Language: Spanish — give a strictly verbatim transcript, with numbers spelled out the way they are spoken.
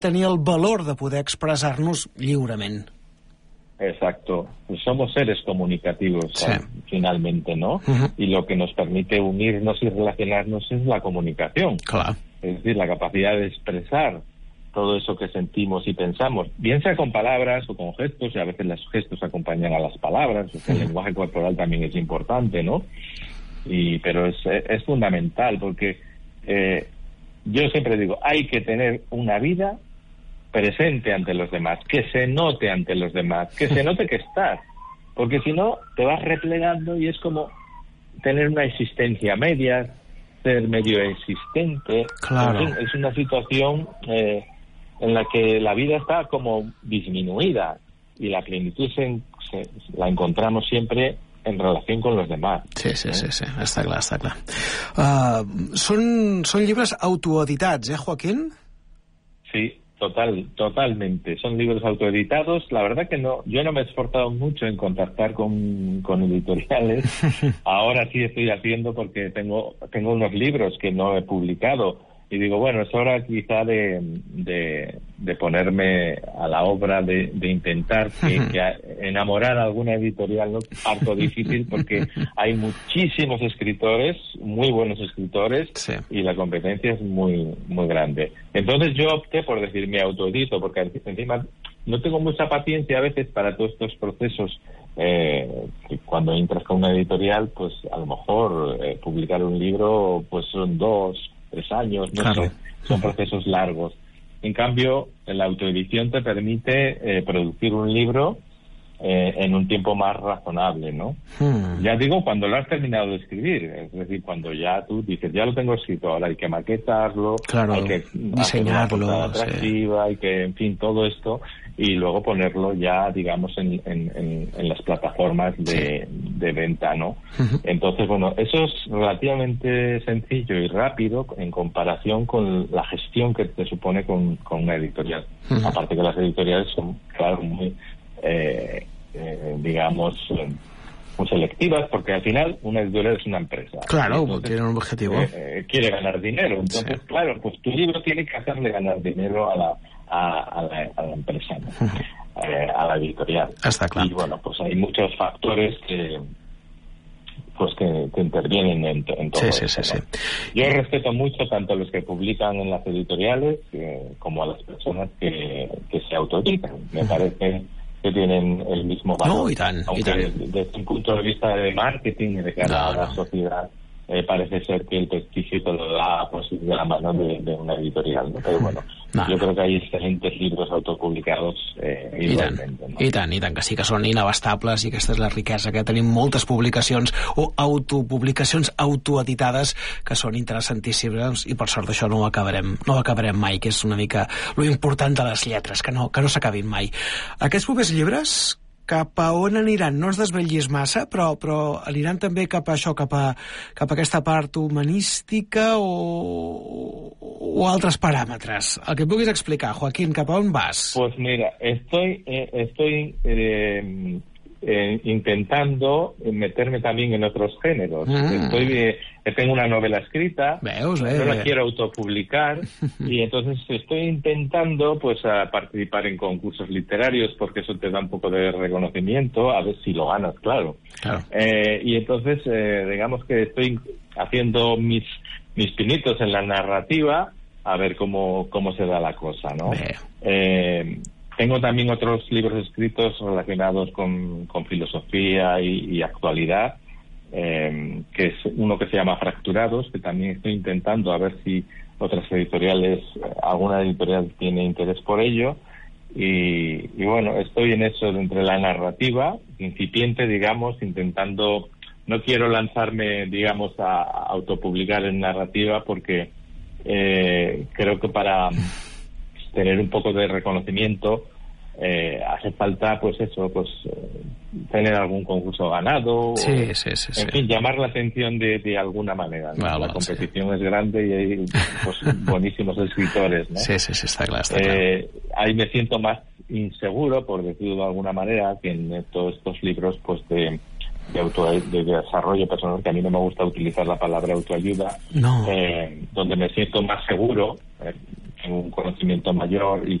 tenir el valor de poder expressar-nos lliurement. Exacto. Pues somos seres comunicativos, sí. Finalmente, ¿no? Uh-huh. Y lo que nos permite unirnos y relacionarnos es la comunicación. Claro. Es decir, la capacidad de expresar todo eso que sentimos y pensamos, bien sea con palabras o con gestos, y a veces los gestos acompañan a las palabras, o sea, el lenguaje corporal también es importante, ¿no? Y pero es, es fundamental, porque eh, yo siempre digo, hay que tener una vida presente ante los demás, que se note ante los demás, que se note que estás, porque si no te vas replegando y es como tener una existencia media, ser medio existente. Claro. En fin, es una situación eh, en la que la vida está como disminuida y la plenitud se, se, la encontramos siempre en relación con los demás. Sí, sí, ¿eh? sí, sí, està clar, està clar. Uh, són, són llibres autoeditats, eh, Joaquín? Sí. Total, totalmente. Son libros autoeditados. La verdad que no, yo no me he esforzado mucho en contactar con, con editoriales. Ahora sí estoy haciendo porque tengo, tengo unos libros que no he publicado. Y digo, bueno, es hora quizá de, de, de ponerme a la obra de, de intentar que, que enamorar a alguna editorial, ¿no? Harto difícil porque hay muchísimos escritores, muy buenos escritores, sí. Y la competencia es muy muy grande. Entonces yo opté por decir, me autoedito, porque encima no tengo mucha paciencia a veces para todos estos procesos. Eh, que cuando entras con una editorial, pues a lo mejor eh, publicar un libro pues son dos tres años, no claro. sé, son procesos largos. En cambio, la autoedición te permite eh, producir un libro eh, en un tiempo más razonable, ¿no? Hmm. Ya digo, cuando lo has terminado de escribir, es decir, cuando ya tú dices, ya lo tengo escrito, ahora hay que maquetarlo, claro, hay que diseñarlo, atractiva, sí. Hay que, en fin, todo esto, y luego ponerlo ya, digamos, en, en, en, en las plataformas de, sí. de venta, ¿no? Uh-huh. Entonces, bueno, eso es relativamente sencillo y rápido en comparación con la gestión que te supone con, con una editorial. Uh-huh. Aparte que las editoriales son, claro, muy, eh, eh, digamos, muy selectivas, porque al final una editorial es una empresa. Claro, entonces, tiene un objetivo. Eh, quiere ganar dinero. Entonces, sí. Claro, pues tu libro tiene que hacerle ganar dinero a la A, a, la, a la empresa, ¿no? uh-huh. eh, a la editorial. Está claro. Y bueno, pues hay muchos factores que pues que, que intervienen en, en todo sí, esto, sí, sí, ¿no? sí. Yo respeto mucho tanto a los que publican en las editoriales eh, como a las personas que, que se autoeditan. Me uh-huh. parece que tienen el mismo valor. No, y tan, aunque y tan. Desde, desde un punto de vista de marketing y de cara no, a la no. sociedad, Eh, parece ser que el prestigio te lo da pues, de la mano de, de una editorial, ¿no? Pero bueno, no, yo no. creo que hay excelentes libros autopublicados eh, igualmente, I tant, no? i tant, i tant, que sí que són inabastables, i aquesta és la riquesa, que tenim moltes publicacions o autopublicacions autoeditades que són interessantíssimes, i per sort això no ho acabarem, no ho acabarem mai, que és una mica lo important de les lletres, que no, que no s'acabin mai. Aquests propers llibres, cap a on aniran? No es desvetllis massa, però, però aniran també cap a això, cap a, cap a aquesta part humanística o, o altres paràmetres. El que puguis explicar, Joaquín, cap a on vas? Pues mira, estoy, eh, estoy eh, eh, intentando meterme también en otros géneros. Mm. Estoy, eh, tengo una novela escrita, Veus, no la quiero autopublicar y entonces estoy intentando pues a participar en concursos literarios porque eso te da un poco de reconocimiento, a ver si lo ganas, claro. claro. Eh, y entonces eh, digamos que estoy haciendo mis mis pinitos en la narrativa a ver cómo cómo se da la cosa, ¿no? Eh, tengo también otros libros escritos relacionados con, con filosofía y, y actualidad. Eh, que es uno que se llama Fracturados, que también estoy intentando a ver si otras editoriales, alguna editorial tiene interés por ello, y, y bueno, estoy en eso entre la narrativa incipiente, digamos, intentando, no quiero lanzarme, digamos, a, a autopublicar en narrativa porque eh, creo que para tener un poco de reconocimiento Eh, hace falta, pues eso, pues eh, tener algún concurso ganado, sí, o, sí, sí, en sí. fin, llamar la atención de, de alguna manera, ¿no? Vale, la competición sí. es grande y hay pues, buenísimos escritores, ¿no? Sí, sí, sí, está claro, está eh, claro. Ahí me siento más inseguro, por decirlo de alguna manera, que en todos estos libros pues de, de, auto, de desarrollo personal, que a mí no me gusta utilizar la palabra autoayuda, no. eh, donde me siento más seguro, eh, tengo un conocimiento mayor y